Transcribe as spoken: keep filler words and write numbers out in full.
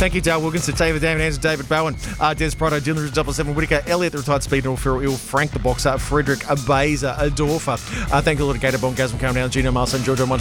Thank you, Dale Wilkinson, David David Anderson, David Bowen, uh, Des Prado, Dylan double seven Whitaker, Elliot, the retired speed and Phil Ill, Frank the boxer, Frederick Abeza, Adorfa. Uh, thank you, Lord Gator Bon, Gasm, Calm Down, Gino Marson, Georgia.